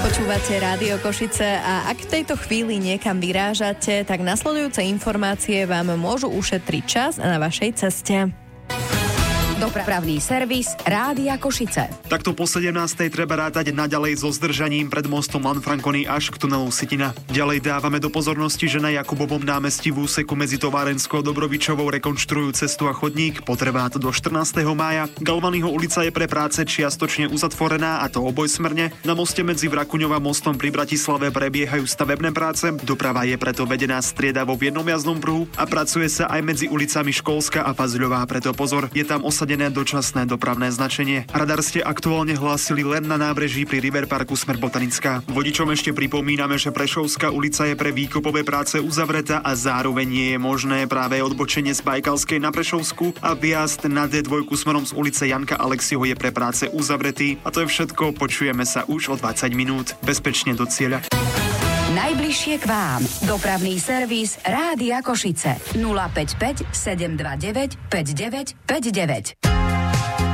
Počúvate Rádio Košice a ak v tejto chvíli niekam vyrážate, tak nasledujúce informácie vám môžu ušetriť čas na vašej ceste. Dopravný servis Rádia Košice. Takto po 17. treba rátať naďalej so zdržaním pred mostom Lanfranconi až k tunelu Sitina. Ďalej dávame do pozornosti, že na Jakubovom námestí v úseku medzi Továrenskou a Dobrovičovou rekonštruujú cestu a chodník. Potrvá to do 14. mája. Galvanyho ulica je pre práce čiastočne uzatvorená, a to obojsmerne. Na moste medzi Vrakuňou a mostom pri Bratislave prebiehajú stavebné práce. Doprava je preto vedená striedavo v jednom jazdnom pruhu a pracuje sa aj medzi ulicami Školská a Fazľová, preto pozor, je tam osadené dočasné dopravné značenie. Radar ste aktuálne hlásili len na nábreží pri River Parku smer Botanická. Vodičom ešte pripomíname, že Prešovská ulica je pre výkopové práce uzavretá a zároveň nie je možné práve odbočenie z Bajkalskej na Prešovsku a vjazd na D2 smerom z ulice Janka Alexiho je pre práce uzavretý. A to je všetko, počujeme sa už o 20 minút. Bezpečne do cieľa. Najbližšie k vám. Dopravný servis Rádia Košice. 055 729 5959.